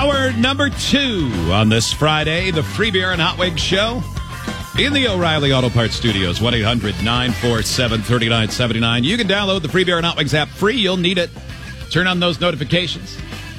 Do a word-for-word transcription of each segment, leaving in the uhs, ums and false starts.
Hour number two on this Friday, the Free Beer and Hot Wings Show in the O'Reilly Auto Parts Studios, one eight hundred nine four seven three nine seven nine. You can download the Free Beer and Hot Wings app free. You'll need it. Turn on those notifications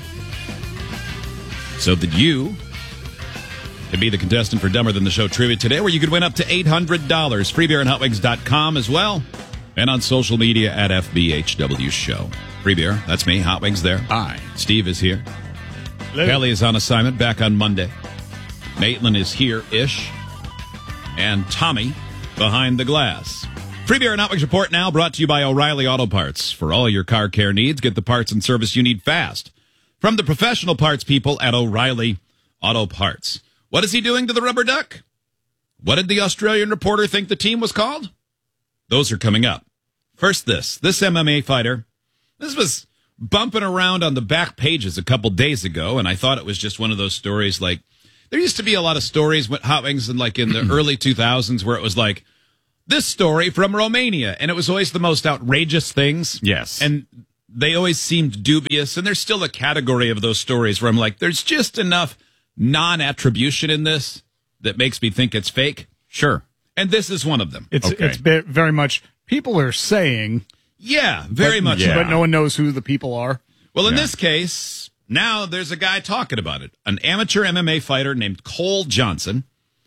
so that you can be the contestant for Dumber Than the Show Trivia today, where you could win up to eight hundred dollars. free beer and hot wings dot com as well, and on social media at F B H W Show. Free Beer, that's me. Hot Wings there. Hi. Steve is here. Hello. Kelly is on assignment, back on Monday. Maitland is here-ish. And Tommy behind the glass. Free Beer and Hot Wings Report now brought to you by O'Reilly Auto Parts. For all your car care needs, get the parts and service you need fast. From the professional parts people at O'Reilly Auto Parts. What is he doing to the rubber duck? What did the Australian reporter think the team was called? Those are coming up. First this. This M M A fighter. This was bumping around on the back pages a couple days ago, and I thought it was just one of those stories like, there used to be a lot of stories with Hot Wings in like in the early two thousands where it was like, this story from Romania, and it was always the most outrageous things. Yes. And they always seemed dubious, and there's still a category of those stories where I'm like, there's just enough non-attribution in this that makes me think it's fake. Sure. And this is one of them. It's Okay. it's be- very much people are saying, Yeah, very but, much. yeah. but no one knows who the people are. Well, in Yeah. this case, now there's a guy talking about it. An amateur M M A fighter named Cole Johnson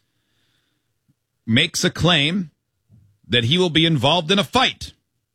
makes a claim that he will be involved in a fight.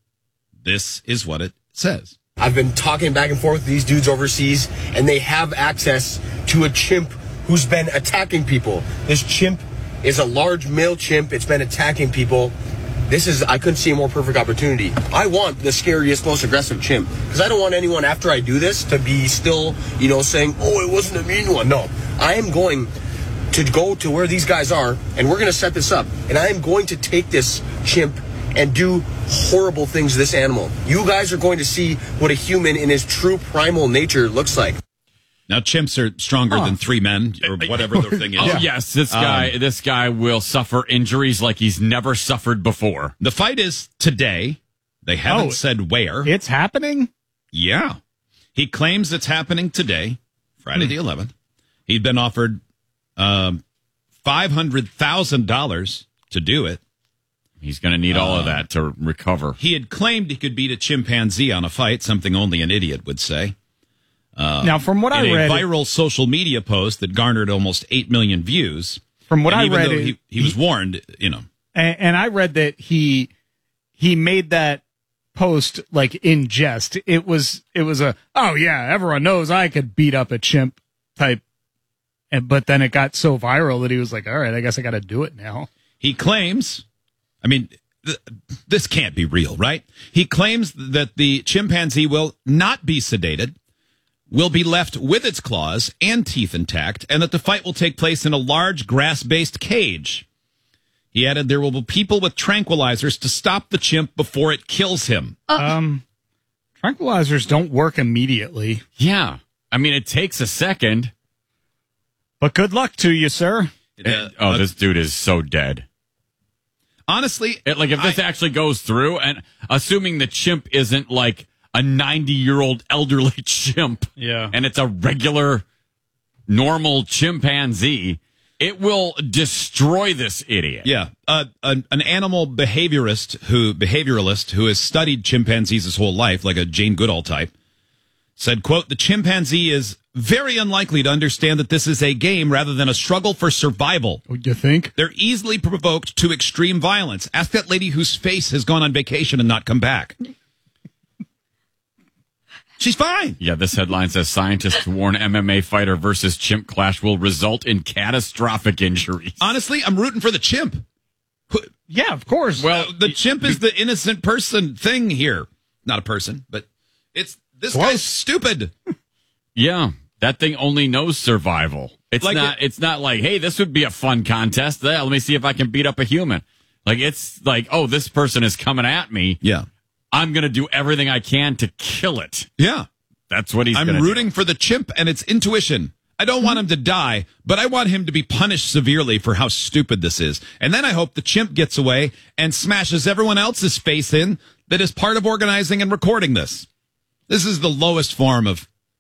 This is what it says. I've been talking back and forth with these dudes overseas, and they have access to a chimp who's been attacking people. This chimp is a large male chimp. It's been attacking people. This is, I couldn't see a more perfect opportunity. I want the scariest, most aggressive chimp, because I don't want anyone after I do this to be still, you know, saying, oh, it wasn't a mean one. No, I am going to go to where these guys are, and we're going to set this up, and I am going to take this chimp and do horrible things to this animal. You guys are going to see what a human in his true primal nature looks like. Now, chimps are stronger Huh. than three men, or whatever their thing is. Oh, yes, this guy Um, this guy will suffer injuries like he's never suffered before. The fight is today. They haven't Oh. said where. It's happening. Yeah. He claims it's happening today, Friday the eleventh. He'd been offered um, five hundred thousand dollars to do it. He's going to need all of that to recover. He had claimed he could beat a chimpanzee on a fight, something only an idiot would say. now, from what in I a read, viral social media post that garnered almost eight million views. from what And I even read, though it- he, he was warned, you know. and, and I read that he he made that post like in jest. It was it was a oh yeah, everyone knows I could beat up a chimp type, and but then it got so viral that he was like, all right, I guess I got to do it now. He claims, I mean, th- this can't be real, right? He claims that the chimpanzee will not be sedated, will be left with its claws and teeth intact, and that the fight will take place in a large grass-based cage. He added there will be people with tranquilizers to stop the chimp before it kills him. Um, tranquilizers don't work immediately, Yeah. I mean, it takes a second. but good luck to you, sir. Uh, oh, uh, this dude is so dead. honestly, It, like, if this I- actually goes through, and assuming the chimp isn't like a ninety-year-old elderly chimp, Yeah. and it's a regular, normal chimpanzee, it will destroy this idiot. Yeah, uh, an, an animal behaviorist who behavioralist who has studied chimpanzees his whole life, like a Jane Goodall type, said, "quote The chimpanzee is very unlikely to understand that this is a game rather than a struggle for survival. What you think? They're easily provoked to extreme violence. Ask that lady whose face has gone on vacation and not come back. She's fine." Yeah, this headline says scientists warn M M A fighter versus chimp clash will result in catastrophic injuries. Honestly, I'm rooting for the chimp. Yeah, of course. Well, The chimp is the innocent person thing here. Not a person, but it's this Close. guy's stupid. Yeah, that thing only knows survival. It's Like not. it- it's not like, hey, this would be a fun contest. Yeah, let me see if I can beat up a human. Like, it's like, oh, this person is coming at me. Yeah. I'm going to do everything I can to kill it. Yeah. That's what he's. I'm gonna rooting do. for the chimp and its intuition. I don't want him to die, but I want him to be punished severely for how stupid this is. And then I hope the chimp gets away and smashes everyone else's face in that is part of organizing and recording this. This is the lowest form of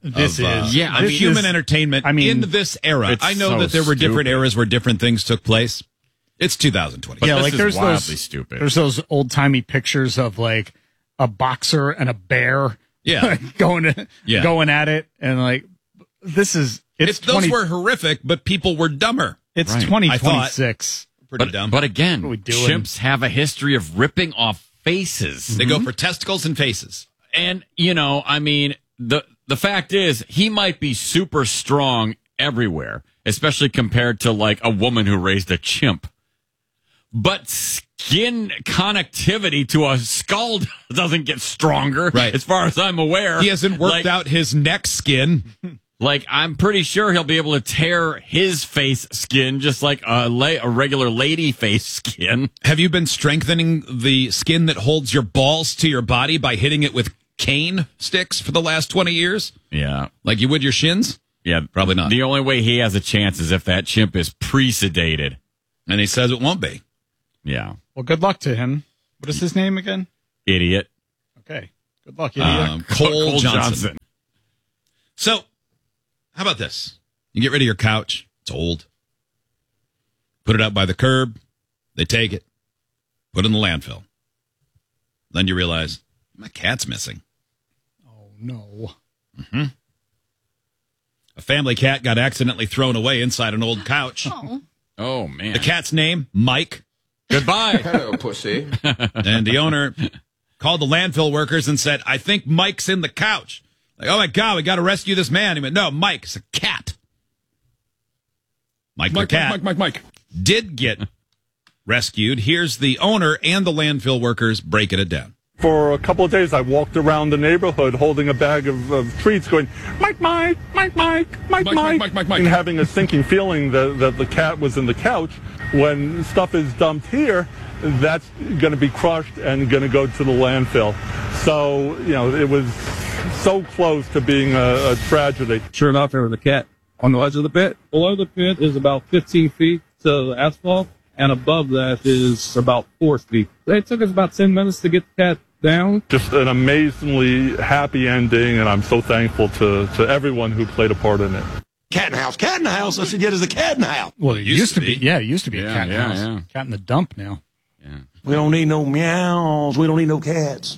This of, uh, is Yeah, I of mean, human this- entertainment I mean, in this era. it's I know so that there were different stupid. eras where different things took place. It's two thousand twenty. But yeah, this like is there's wildly those stupid. there's those old timey pictures of like a boxer and a bear, Yeah. going Yeah. going at it, and like this is it's It, those twenty were horrific, but people were dumber. it's Right. twenty I thought- twenty six. Pretty but, dumb. but again, What are we doing? chimps have a history of ripping off faces. they go for testicles and faces. And, you know, I mean, the the fact is, he might be super strong everywhere, especially compared to like a woman who raised a chimp. But skin connectivity to a skull doesn't get stronger, Right. as far as I'm aware. He hasn't worked Like- out his neck skin. Like, I'm pretty sure he'll be able to tear his face skin just like a, la- a regular lady face skin. Have you been strengthening the skin that holds your balls to your body by hitting it with cane sticks for the last twenty years? Yeah. Like you would your shins? Yeah. Probably not. The only way he has a chance is if that chimp is pre-sedated. And he says it won't be. Yeah. Well, good luck to him. What is his name again? Idiot. Okay, good luck, idiot. Um, Cole, Johnson. So, how about this? You get rid of your couch. It's old. Put it out by the curb. They take it. Put it in the landfill. Then you realize, my cat's missing. Oh no. A family cat got accidentally thrown away inside an old couch. Oh, man. The cat's name, Mike. Goodbye. Hello, pussy. And the owner called the landfill workers and said, I think Mike's in the couch. Like, oh my God, we got to rescue this man. He went, no, Mike, it's a cat. Mike, the cat Mike, Mike, Mike. did get rescued. Here's the owner and the landfill workers breaking it down. For a couple of days, I walked around the neighborhood holding a bag of, of treats going, Mike, Mike, Mike, Mike, Mike, Mike, Mike, Mike, Mike, Mike, Mike. and having a sinking feeling that, that the cat was in the couch. When stuff is dumped here, that's going to be crushed and going to go to the landfill. So, you know, it was so close to being a, a tragedy. Sure enough, there was a cat on the edge of the pit. Below the pit is about fifteen feet to the asphalt, and above that is about four feet. It took us about ten minutes to get the cat down. Just an amazingly happy ending, and I'm so thankful to, to everyone who played a part in it. Cat in the house, cat in the house. I said, yeah, there's a cat in the house. Well, it used, to be. Yeah, it used to be a Yeah, cat in the yeah, house. yeah. Cat in the dump now. We don't need no meows. We don't need no cats.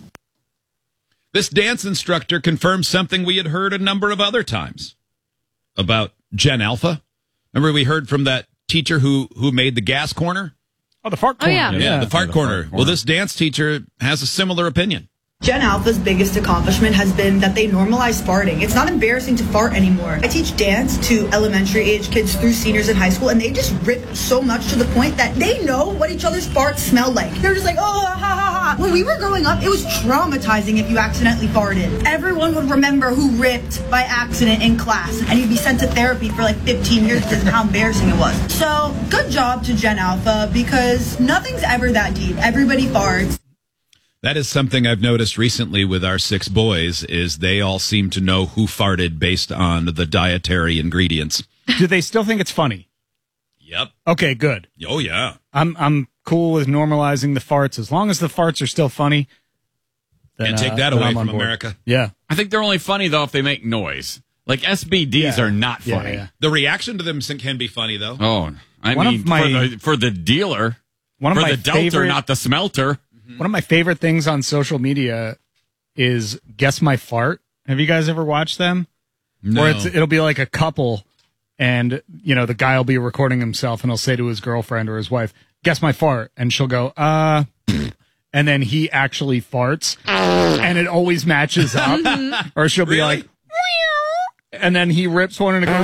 This dance instructor confirms something we had heard a number of other times about Gen Alpha. Remember we heard from that teacher who, who made the gas corner? Oh, the fart Oh, corner. yeah. Yeah, the fart the corner. fart Well, corner. this dance teacher has a similar opinion. Gen Alpha's biggest accomplishment has been that they normalize farting. It's not embarrassing to fart anymore. I teach dance to elementary age kids through seniors in high school, and they just rip so much to the point that they know what each other's farts smell like. They're just like, oh, ha, ha, ha. When we were growing up, it was traumatizing if you accidentally farted. Everyone would remember who ripped by accident in class, and you'd be sent to therapy for like fifteen years because of how embarrassing it was. So, good job to Gen Alpha, because nothing's ever that deep. Everybody farts. That is something I've noticed recently with our six boys is they all seem to know who farted based on the dietary ingredients. Do they still think it's funny? Yep. Okay, good. Oh, yeah. I'm I'm cool with normalizing the farts as long as the farts are still funny. Then, And take uh, that then away I'm on from board. America. Yeah. I think they're only funny, though, if they make noise. Like, S B Ds Yeah. are not Yeah, funny. yeah. The reaction to them can be funny, though. Oh, I One of mean, my- for, the, for the dealer, One of for my the delter, favorite, not the smelter. One of my favorite things on social media is Guess My Fart. Have you guys ever watched them? No. Or it's, it'll be like a couple, and you know the guy will be recording himself, and he'll say to his girlfriend or his wife, "Guess my fart," and she'll go, "Uh," and then he actually farts, and it always matches up. Or she'll be Really? like, and then he rips one, and it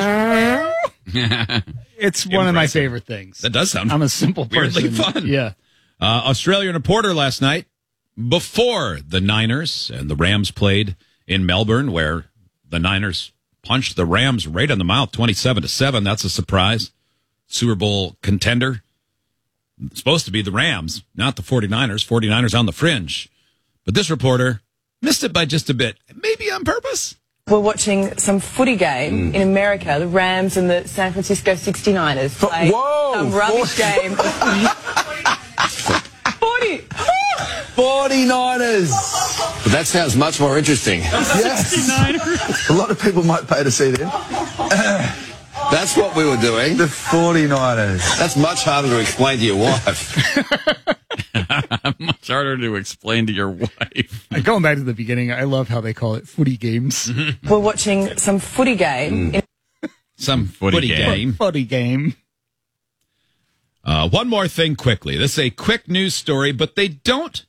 goes. It's one of my Impressive. favorite things. That does sound I'm a simple person. weirdly fun. Yeah. Uh, Australian reporter last night, before the Niners and the Rams played in Melbourne, where the Niners punched the Rams right in the mouth, twenty-seven to seven. That's a surprise. Super Bowl contender. It's supposed to be the Rams, not the 49ers. 49ers on the fringe. But this reporter missed it by just a bit, maybe on purpose. We're watching some footy game in America, the Rams and the San Francisco sixty-niners play Whoa! some rubbish game. forty! forty-niners. But that sounds much more interesting. Yes. A lot of people might pay to see them. That's what we were doing. The forty-niners. That's much harder to explain to your wife. Much harder to explain to your wife. Going back to the beginning, I love how they call it footy games. We're watching some footy game. Mm. Some footy, footy game. game. Footy game. Uh, one more thing quickly. This is a quick news story, but they don't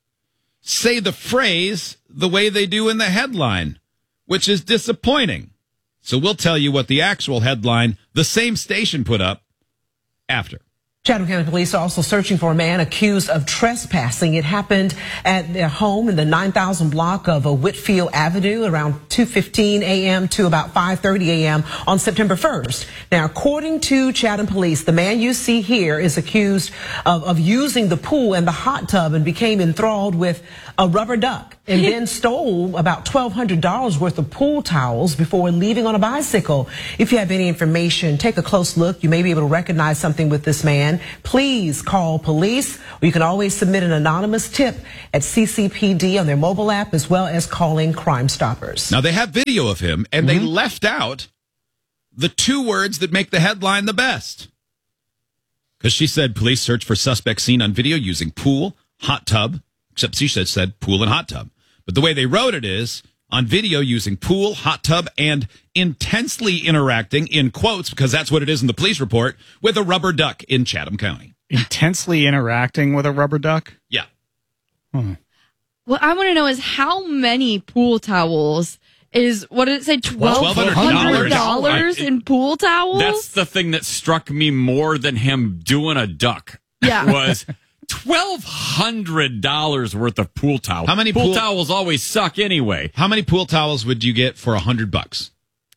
say the phrase the way they do in the headline, which is disappointing. So we'll tell you what the actual headline, the same station put up, after. Chatham County Police are also searching for a man accused of trespassing. It happened at their home in the nine thousand block of Whitfield Avenue around two fifteen a.m. to about five thirty a.m. on September first. Now, according to Chatham Police, the man you see here is accused of, of using the pool and the hot tub and became enthralled with a rubber duck and then stole about twelve hundred dollars worth of pool towels before leaving on a bicycle. If you have any information, take a close look. You may be able to recognize something with this man. Please call police, or you can always submit an anonymous tip at C C P D on their mobile app, as well as calling Crime Stoppers. Now, they have video of him, and mm-hmm. they left out the two words that make the headline the best. Because she said police search for suspect seen on video using pool, hot tub, except she said, said pool and hot tub. But the way they wrote it is on video using pool, hot tub, and intensely interacting, in quotes, because that's what it is in the police report, with a rubber duck in Chatham County. Intensely interacting with a rubber duck? Yeah. Hmm. What I want to know is how many pool towels is, what did it say, twelve hundred dollars in pool towels? That's the thing that struck me more than him doing a duck. Yeah. Was twelve hundred dollars worth of pool towels. How many pool, pool towels always suck anyway? How many pool towels would you get for a hundred bucks?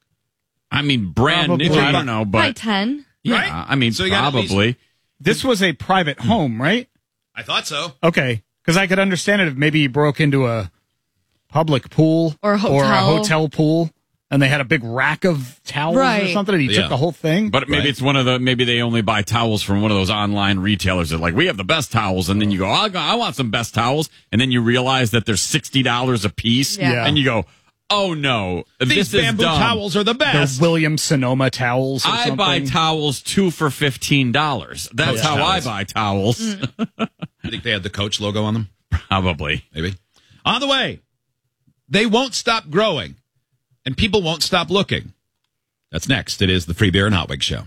I mean, brand probably. new. I don't know, but probably ten. Yeah, right? I mean, so probably. This was a private home, right? I thought so. Okay, because I could understand it if maybe he broke into a public pool or a hotel, or a hotel pool, and they had a big rack of towels right. or something, and he yeah. took the whole thing. But maybe right. it's one of the, maybe they only buy towels from one of those online retailers that like, we have the best towels. And then you go, I, I want some best towels. And then you realize that they're sixty dollars a piece. Yeah. And you go, oh no, these this bamboo is dumb. towels are the best. The Williams Sonoma towels or I something. buy towels two for fifteen dollars. That's Coach how towels. I buy towels. Mm. I think they had the Coach logo on them. Probably. Maybe. On the way, they won't stop growing, and people won't stop looking. That's next. It is the Free Beer and Hot Wings Show.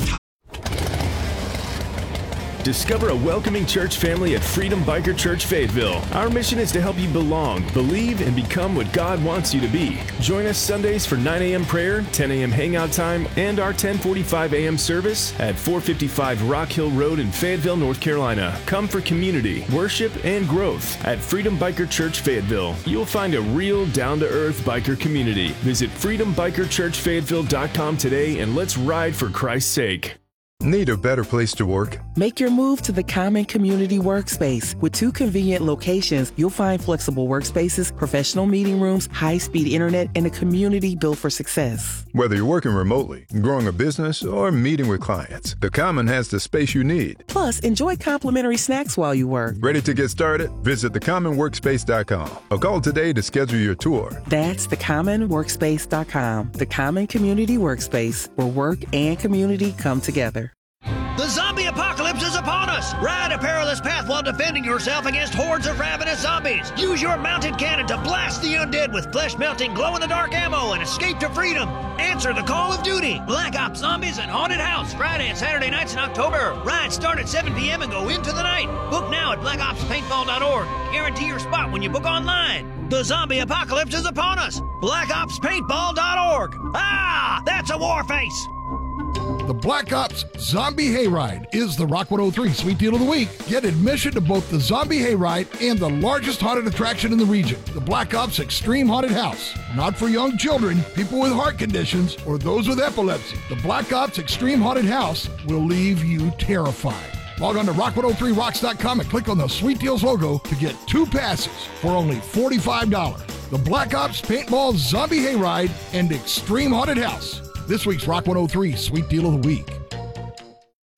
Discover a welcoming church family at Freedom Biker Church Fayetteville. Our mission is to help you belong, believe, and become what God wants you to be. Join us Sundays for nine a.m. prayer, ten a.m. hangout time, and our ten forty-five a.m. service at four fifty-five Rock Hill Road in Fayetteville, North Carolina. Come for community, worship, and growth at Freedom Biker Church Fayetteville. You'll find a real, down-to-earth biker community. Visit freedom biker church fayetteville dot com today and let's ride for Christ's sake. Need a better place to work? Make your move to the Common Community Workspace. With two convenient locations, you'll find flexible workspaces, professional meeting rooms, high-speed internet, and a community built for success. Whether you're working remotely, growing a business, or meeting with clients, the Common has the space you need. Plus, enjoy complimentary snacks while you work. Ready to get started? Visit the common workspace dot com or call today to schedule your tour. That's the common workspace dot com. The Common Community Workspace, where work and community come together. The zombie apocalypse is upon us! Ride a perilous path while defending yourself against hordes of ravenous zombies. Use your mounted cannon to blast the undead with flesh-melting, glow-in-the-dark ammo and escape to freedom. Answer the call of duty. Black Ops Zombies and Haunted House, Friday and Saturday nights in October. Rides start at seven p.m. and go into the night. Book now at black ops paintball dot org. Guarantee your spot when you book online. The zombie apocalypse is upon us. black ops paintball dot org. Ah, that's a war face. The Black Ops Zombie Hayride is the Rock one oh three Sweet Deal of the Week. Get admission to both the Zombie Hayride and the largest haunted attraction in the region, the Black Ops Extreme Haunted House. Not for young children, people with heart conditions, or those with epilepsy. The Black Ops Extreme Haunted House will leave you terrified. Log on to rock one oh three rocks dot com and click on the Sweet Deals logo to get two passes for only forty-five dollars. The Black Ops Paintball Zombie Hayride and Extreme Haunted House. This week's Rock one oh three Sweet Deal of the Week.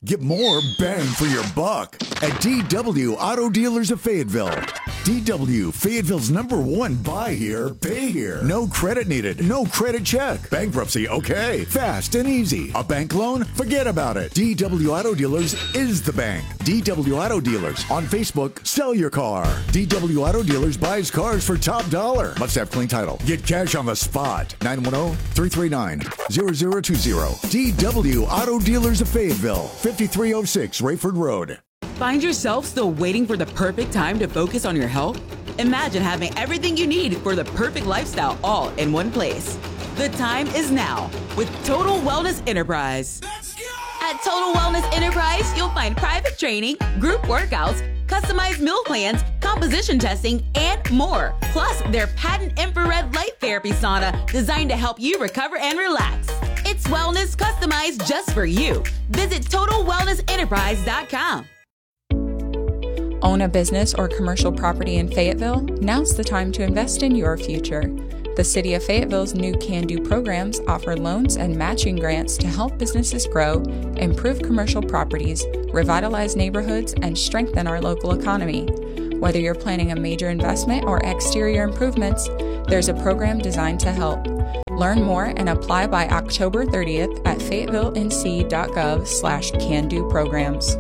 Get more bang for your buck at D W Auto Dealers of Fayetteville. D W, Fayetteville's number one buy here, pay here. No credit needed, no credit check. Bankruptcy, okay. Fast and easy. A bank loan? Forget about it. D W Auto Dealers is the bank. D W Auto Dealers. On Facebook, sell your car. D W Auto Dealers buys cars for top dollar. Must have clean title. Get cash on the spot. nine one zero, three three nine, zero zero two zero. D W Auto Dealers of Fayetteville. fifty-three oh six Rayford Road. Find yourself still waiting for the perfect time to focus on your health? Imagine having everything you need for the perfect lifestyle all in one place. The time is now with Total Wellness Enterprise. At Total Wellness Enterprise, you'll find private training, group workouts, customized meal plans, composition testing, and more. Plus, their patent infrared light therapy sauna designed to help you recover and relax. It's wellness customized just for you. Visit total wellness enterprise dot com. Own a business or commercial property in Fayetteville? Now's the time to invest in your future. The City of Fayetteville's new Can Do programs offer loans and matching grants to help businesses grow, improve commercial properties, revitalize neighborhoods, and strengthen our local economy. Whether you're planning a major investment or exterior improvements, there's a program designed to help. Learn more and apply by October thirtieth at fayetteville.nc.gov slash can do programs.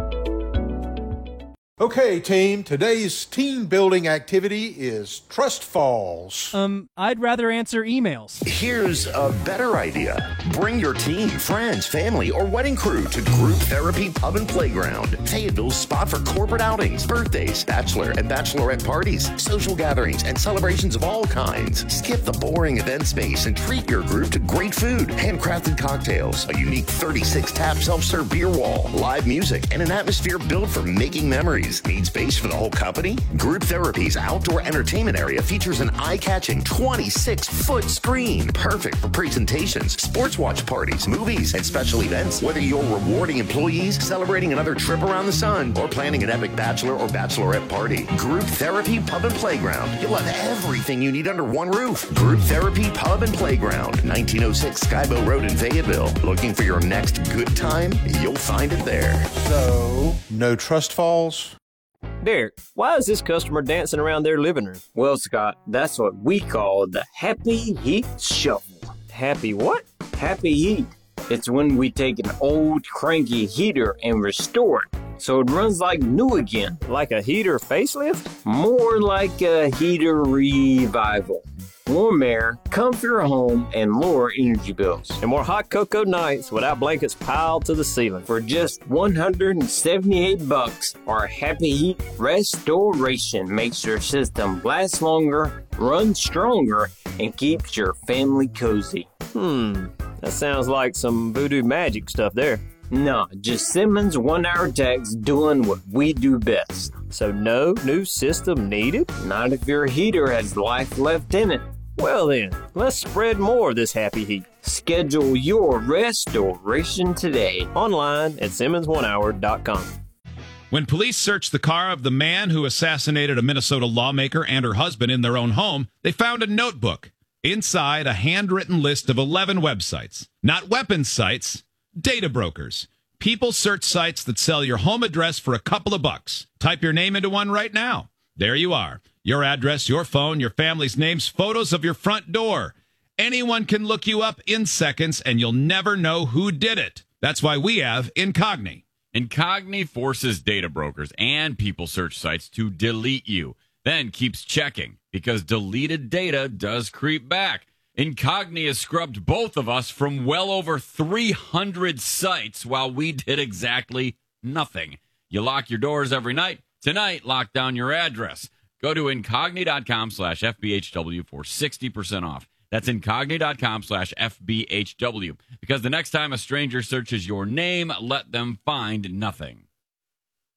Okay, team, today's team building activity is Trust Falls. Um, I'd rather answer emails. Here's a better idea. Bring your team, friends, family, or wedding crew to Group Therapy Pub and Playground. Fayetteville's spot for corporate outings, birthdays, bachelor and bachelorette parties, social gatherings, and celebrations of all kinds. Skip the boring event space and treat your group to great food, handcrafted cocktails, a unique thirty-six tap self-serve beer wall, live music, and an atmosphere built for making memories. Need space for the whole company? Group Therapy's outdoor entertainment area features an eye-catching twenty-six foot screen, perfect for presentations, sports watch parties, movies, and special events. Whether you're rewarding employees, celebrating another trip around the sun, or planning an epic bachelor or bachelorette party, Group Therapy Pub and Playground. You'll have everything you need under one roof. Group Therapy Pub and Playground, nineteen oh six Skyboat Road in Fayetteville. Looking for your next good time? You'll find it there. So, no Trust Falls? Derek, why is this customer dancing around their living room? Well, Scott, that's what we call the Happy Heat Shuffle. Happy what? Happy Heat. It's when we take an old cranky heater and restore it so it runs like new again. Like a heater facelift? More like a heater revival. Warm air, comfier home, and lower energy bills. And more hot cocoa nights without blankets piled to the ceiling. For just one hundred seventy-eight bucks, our Happy Heat Restoration makes your system last longer, run stronger, and keeps your family cozy. Hmm, that sounds like some voodoo magic stuff there. No, just Simmons one-hour techs doing what we do best. So no new system needed? Not if your heater has life left in it. Well then, let's spread more of this happy heat. Schedule your restoration today. Online at simmons one hour dot com. When police searched the car of the man who assassinated a Minnesota lawmaker and her husband in their own home, they found a notebook. Inside, a handwritten list of eleven websites. Not weapons sites, data brokers. People search sites that sell your home address for a couple of bucks. Type your name into one right now. There you are. Your address, your phone, your family's names, photos of your front door. Anyone can look you up in seconds, and you'll never know who did it. That's why we have Incogni. Incogni forces data brokers and people search sites to delete you, then keeps checking, because deleted data does creep back. Incogni has scrubbed both of us from well over three hundred sites while we did exactly nothing. You lock your doors every night. Tonight, lock down your address. Go to incogni.com slash FBHW for sixty percent off. That's incogni.com slash FBHW. Because the next time a stranger searches your name, let them find nothing.